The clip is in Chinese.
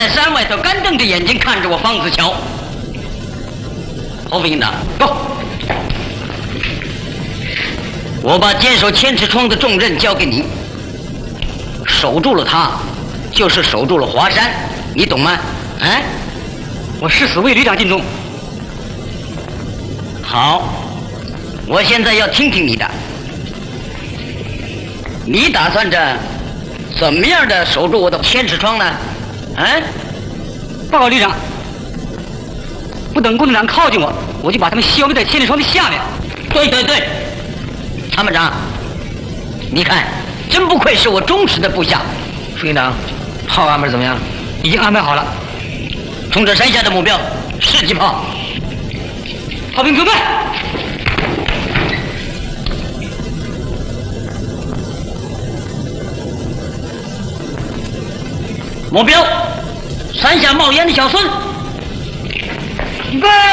在山外头干瞪着眼睛看着我方子乔。侯副营长，走！我把坚守千尺窗的重任交给你，守住了它，就是守住了华山，你懂吗？哎， 我誓死为旅长尽忠。 好，我现在要听听你的，你打算着怎么样的守住我的千尺窗呢？哎， 报告旅长，不等共产党靠近我，我就把他们消灭在千里窗的下面。 对对对，参谋长，你看，真不愧是我忠实的部下。 副营长，炮安排怎么样？已经安排好了。 冲着山下的目标，试击炮。 炮兵准备。 目标，山下冒烟的小孙。 预备。